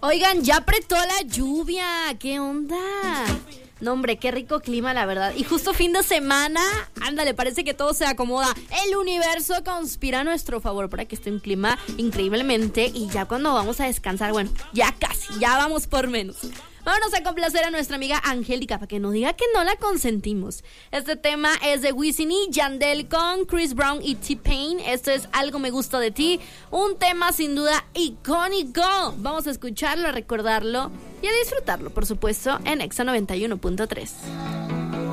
Oigan, ya apretó la lluvia. ¿Qué onda? No, hombre, qué rico clima, la verdad. Y justo fin de semana, ándale, parece que todo se acomoda. El universo conspira a nuestro favor para que esté un clima increíblemente. Y ya cuando vamos a descansar, bueno, ya casi, ya vamos por menos. Vámonos a complacer a nuestra amiga Angélica para que no diga que no la consentimos. Este tema es de Wisin y Yandel con Chris Brown y T-Pain. Esto es Algo Me Gusta de Ti, un tema sin duda icónico. Vamos a escucharlo, a recordarlo y a disfrutarlo, por supuesto, en Exa 91.3.